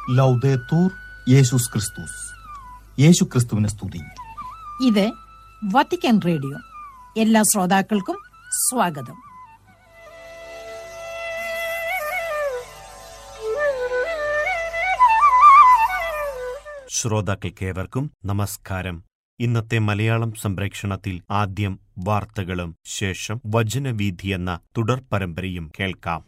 ലൗദേത്തൂർ യേശുസ് ക്രിസ്തുസ്. യേശു ക്രിസ്തുവിനെ സ്തുതി. ഇത് വത്തിക്കാൻ റേഡിയോ. എല്ലാ ശ്രോതാക്കൾക്കും സ്വാഗതം. ശ്രോതാക്കൾക്കേവർക്കും നമസ്കാരം. ഇന്നത്തെ മലയാളം സംപ്രേക്ഷണത്തിൽ ആദ്യം വാർത്തകളും ശേഷം വചനവീഥി എന്ന തുടർ പരമ്പരയും കേൾക്കാം.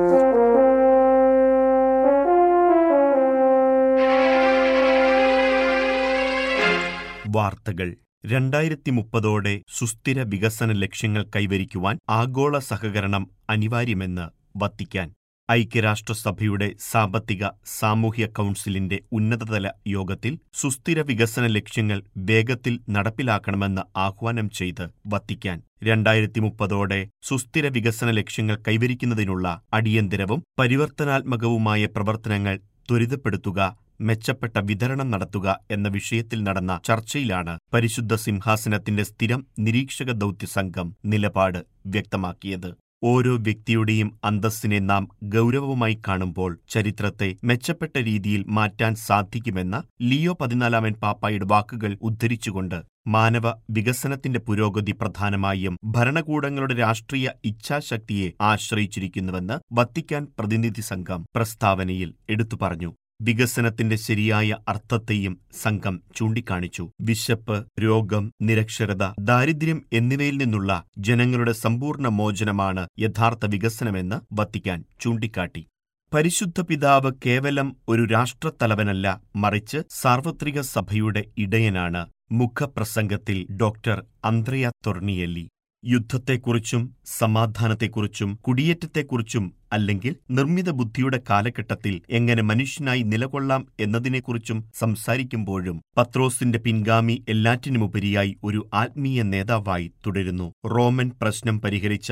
വാർത്തകൾ. 2030 സുസ്ഥിര വികസന ലക്ഷ്യങ്ങൾ കൈവരിക്കുവാൻ ആഗോള സഹകരണം അനിവാര്യമെന്ന് വത്തിക്കാൻ. ഐക്യരാഷ്ട്രസഭയുടെ സാമ്പത്തിക സാമൂഹ്യ കൗൺസിലിന്റെ ഉന്നതതല യോഗത്തിൽ സുസ്ഥിര വികസന ലക്ഷ്യങ്ങൾ വേഗത്തിൽ നടപ്പിലാക്കണമെന്ന് ആഹ്വാനം ചെയ്ത് വത്തിക്കാൻ. 2030 സുസ്ഥിര വികസന ലക്ഷ്യങ്ങൾ കൈവരിക്കുന്നതിനുള്ള അടിയന്തരവും പരിവർത്തനാത്മകവുമായ പ്രവർത്തനങ്ങൾ ത്വരിതപ്പെടുത്തുക, മെച്ചപ്പെട്ട വിതരണം നടത്തുക എന്ന വിഷയത്തിൽ നടന്ന ചർച്ചയിലാണ് പരിശുദ്ധ സിംഹാസനത്തിന്റെ സ്ഥിരം നിരീക്ഷക ദൗത്യ സംഘം നിലപാട് വ്യക്തമാക്കിയത്. ഓരോ വ്യക്തിയുടെയും അന്തസ്സിനെ നാം ഗൗരവമായി കാണുമ്പോൾ ചരിത്രത്തെ മെച്ചപ്പെട്ട രീതിയിൽ മാറ്റാൻ സാധിക്കുമെന്ന ലിയോ 14 പാപ്പായുടെ വാക്കുകൾ ഉദ്ധരിച്ചുകൊണ്ട് മാനവ വികസനത്തിന്റെ പുരോഗതി പ്രധാനമായും ഭരണകൂടങ്ങളുടെ രാഷ്ട്രീയ ഇച്ഛാശക്തിയെ ആശ്രയിച്ചിരിക്കുന്നുവെന്ന് വത്തിക്കാൻ പ്രതിനിധി സംഘം പ്രസ്താവനയിൽ എടുത്തുപറഞ്ഞു. വികസനത്തിന്റെ ശരിയായ അർത്ഥത്തെയും സംഘം ചൂണ്ടിക്കാണിച്ചു. വിശപ്പ്, രോഗം, നിരക്ഷരത, ദാരിദ്ര്യം എന്നിവയിൽ നിന്നുള്ള ജനങ്ങളുടെ സമ്പൂർണ്ണ മോചനമാണ് യഥാർത്ഥ വികസനമെന്ന് വത്തിക്കാൻ ചൂണ്ടിക്കാട്ടി. പരിശുദ്ധ പിതാവ് കേവലം ഒരു രാഷ്ട്രത്തലവനല്ല, മറിച്ച് സാർവത്രിക സഭയുടെ ഇടയനാണ്. മുഖപ്രസംഗത്തിൽ ഡോക്ടർ അന്ത്രയ തൊർണിയെല്ലി യുദ്ധത്തെക്കുറിച്ചും സമാധാനത്തെക്കുറിച്ചും കുടിയേറ്റത്തെക്കുറിച്ചും അല്ലെങ്കിൽ നിർമ്മിത ബുദ്ധിയുടെ കാലഘട്ടത്തിൽ എങ്ങനെ മനുഷ്യനായി നിലകൊള്ളാം എന്നതിനെക്കുറിച്ചും സംസാരിക്കുമ്പോഴും പത്രോസിന്റെ പിൻഗാമി എല്ലാറ്റിനുമുപരിയായി ഒരു ആത്മീയ നേതാവായി തുടരുന്നു. റോമൻ പ്രശ്നം പരിഹരിച്ച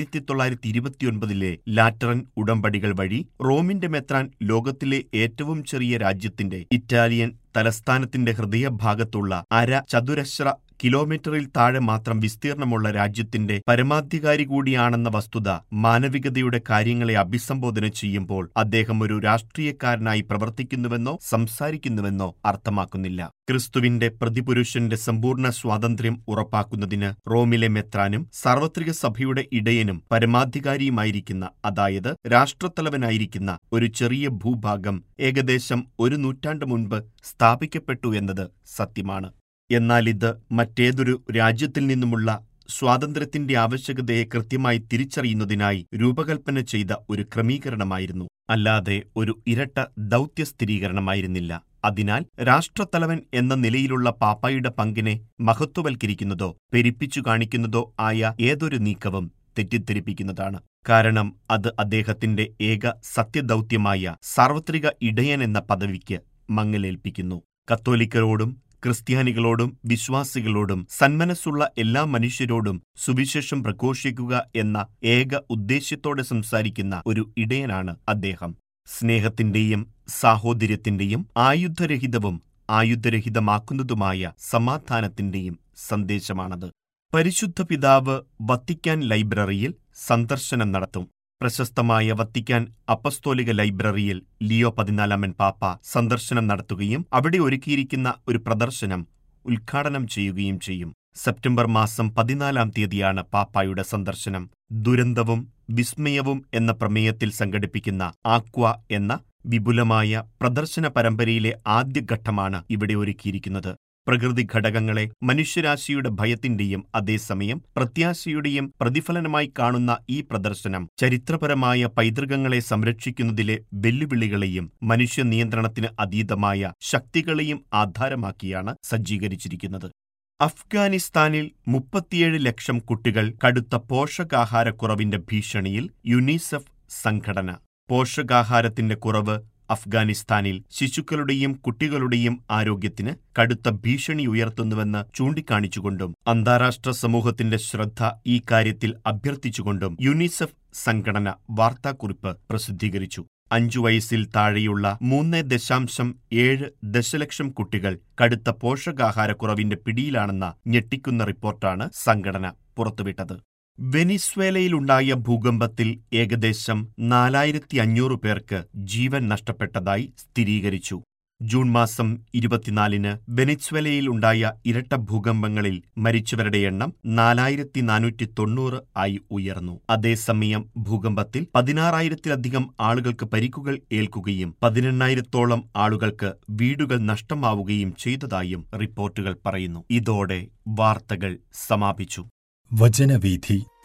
1929 ലാറ്ററൻ ഉടമ്പടികൾ വഴി റോമിന്റെ മെത്രാൻ ലോകത്തിലെ ഏറ്റവും ചെറിയ രാജ്യത്തിന്റെ ഇറ്റാലിയൻ തലസ്ഥാനത്തിന്റെ ഹൃദയഭാഗത്തുള്ള ചതുരശ്ര കിലോമീറ്ററിൽ താഴെ മാത്രം വിസ്തീർണമുള്ള രാജ്യത്തിന്റെ പരമാധികാരി കൂടിയാണെന്ന വസ്തുത മാനവികതയുടെ കാര്യങ്ങളെ അഭിസംബോധന ചെയ്യുമ്പോൾ അദ്ദേഹം ഒരു രാഷ്ട്രീയക്കാരനായി പ്രവർത്തിക്കുന്നുവെന്നോ സംസാരിക്കുന്നുവെന്നോ അർത്ഥമാക്കുന്നില്ല. ക്രിസ്തുവിന്റെ പ്രതിപുരുഷന്റെ സമ്പൂർണ്ണ സ്വാതന്ത്ര്യം ഉറപ്പാക്കുന്നതിന് റോമിലെ മെത്രാനും സാർവത്രിക സഭയുടെ ഇടയനും പരമാധികാരിയുമായിരിക്കുന്ന, അതായത് രാഷ്ട്രത്തലവനായിരിക്കുന്ന ഒരു ചെറിയ ഭൂഭാഗം ഏകദേശം 1 നൂറ്റാണ്ട് മുൻപ് സ്ഥാപിക്കപ്പെട്ടു എന്നത് സത്യമാണ്. എന്നാൽ ഇത് മറ്റേതൊരു രാജ്യത്തിൽ നിന്നുമുള്ള സ്വാതന്ത്ര്യത്തിന്റെ ആവശ്യകതയെ കൃത്യമായി തിരിച്ചറിയുന്നതിനായി രൂപകൽപ്പന ചെയ്ത ഒരു ക്രമീകരണമായിരുന്നു, അല്ലാതെ ഒരു ഇരട്ട ദൗത്യ സ്ഥിരീകരണമായിരുന്നില്ല. അതിനാൽ രാഷ്ട്രത്തലവൻ എന്ന നിലയിലുള്ള പാപ്പായുടെ പങ്കിനെ മഹത്വവൽക്കരിക്കുന്നതോ പെരുപ്പിച്ചു കാണിക്കുന്നതോ ആയ ഏതൊരു നീക്കവും തെറ്റിദ്ധരിപ്പിക്കുന്നതാണ്. കാരണം അത് അദ്ദേഹത്തിന്റെ ഏക സത്യദൗത്യമായ സാർവത്രിക ഇടയൻ എന്ന പദവിക്ക് മങ്ങലേൽപ്പിക്കുന്നു. കത്തോലിക്കരോടും ക്രിസ്ത്യാനികളോടും വിശ്വാസികളോടും സന്മനസ്സുള്ള എല്ലാ മനുഷ്യരോടും സുവിശേഷം പ്രഘോഷിക്കുക എന്ന ഏക ഉദ്ദേശ്യത്തോടെ സംസാരിക്കുന്ന ഒരു ഇടയനാണ് അദ്ദേഹം. സ്നേഹത്തിന്റെയും സാഹോദര്യത്തിന്റെയും ആയുധരഹിതവും ആയുധരഹിതമാക്കുന്നതുമായ സമാധാനത്തിന്റെയും സന്ദേശമാണത്. പരിശുദ്ധ പിതാവ് വത്തിക്കാൻ ലൈബ്രറിയിൽ സന്ദർശനം നടത്തും. പ്രശസ്തമായ വത്തിക്കാൻ അപ്പസ്തോലിക ലൈബ്രറിയിൽ ലിയോ 14 പാപ്പ സന്ദർശനം നടത്തുകയും അവിടെ ഒരുക്കിയിരിക്കുന്ന ഒരു പ്രദർശനം ഉദ്ഘാടനം ചെയ്യുകയും ചെയ്യും. സെപ്റ്റംബർ മാസം 14 പാപ്പായുടെ സന്ദർശനം. ദുരന്തവും വിസ്മയവും എന്ന പ്രമേയത്തിൽ സംഘടിപ്പിക്കുന്ന ആക്വ എന്ന വിപുലമായ പ്രദർശന പരമ്പരയിലെ ആദ്യഘട്ടമാണ് ഇവിടെ ഒരുക്കിയിരിക്കുന്നത്. പ്രകൃതി ഘടകങ്ങളെ മനുഷ്യരാശിയുടെ ഭയത്തിന്റെയും അതേസമയം പ്രത്യാശയുടെയും പ്രതിഫലനമായി കാണുന്ന ഈ പ്രദർശനം ചരിത്രപരമായ പൈതൃകങ്ങളെ സംരക്ഷിക്കുന്നതിലെ വെല്ലുവിളികളെയും മനുഷ്യ നിയന്ത്രണത്തിന് അതീതമായ ശക്തികളെയും ആധാരമാക്കിയാണ് സജ്ജീകരിച്ചിരിക്കുന്നത്. അഫ്ഗാനിസ്ഥാനിൽ 37 ലക്ഷം കുട്ടികൾ കടുത്ത പോഷകാഹാരക്കുറവിന്റെ ഭീഷണിയിൽ. യുനിസെഫ് സംഘടന. പോഷകാഹാരത്തിന്റെ കുറവ് അഫ്ഗാനിസ്ഥാനിൽ ശിശുക്കളുടെയും കുട്ടികളുടെയും ആരോഗ്യത്തിന് കടുത്ത ഭീഷണി ഉയർത്തുന്നുവെന്ന് ചൂണ്ടിക്കാണിച്ചുകൊണ്ടും അന്താരാഷ്ട്ര സമൂഹത്തിന്റെ ശ്രദ്ധ ഈ കാര്യത്തിൽ അഭ്യർത്ഥിച്ചുകൊണ്ടും യുനിസെഫ് സംഘടന വാർത്താക്കുറിപ്പ് പ്രസിദ്ധീകരിച്ചു. 5 വയസ്സിൽ താഴെയുള്ള 3.7 ദശലക്ഷം കുട്ടികൾ കടുത്ത പോഷകാഹാരക്കുറവിന്റെ പിടിയിലാണെന്ന ഞെട്ടിക്കുന്ന റിപ്പോർട്ടാണ് സംഘടന പുറത്തുവിട്ടത്. വെനിസ്വേലയിലുണ്ടായ ഭൂകമ്പത്തിൽ ഏകദേശം 4500 പേർക്ക് ജീവൻ നഷ്ടപ്പെട്ടതായി സ്ഥിരീകരിച്ചു. ജൂൺ മാസം 24-ന് വെനിസ്വേലയിലുണ്ടായ ഇരട്ട ഭൂകമ്പങ്ങളിൽ മരിച്ചവരുടെ എണ്ണം 4490 ആയി ഉയർന്നു. അതേസമയം ഭൂകമ്പത്തിൽ 16,000-ലധികം ആളുകൾക്ക് പരിക്കുകൾ ഏൽക്കുകയും 18,000-ഓളം ആളുകൾക്ക് വീടുകൾ നഷ്ടമാവുകയും ചെയ്തതായും റിപ്പോർട്ടുകൾ പറയുന്നു. ഇതോടെ വാർത്തകൾ സമാപിച്ചു. വചനവീഥി